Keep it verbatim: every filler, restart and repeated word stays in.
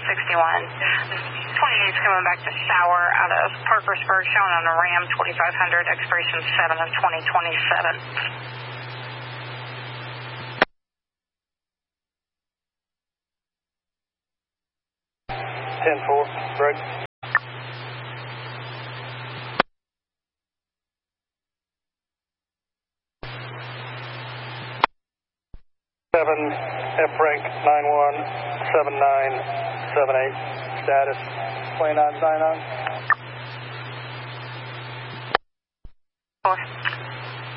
sixty-one. twenty-eight's coming back to Sour out of Parkersburg, showing on a Ram twenty-five hundred, expiration seven of twenty twenty-seven. ten four, break. seven, F rank nine one seven nine seven eight, status twenty-nine nine nine. Four.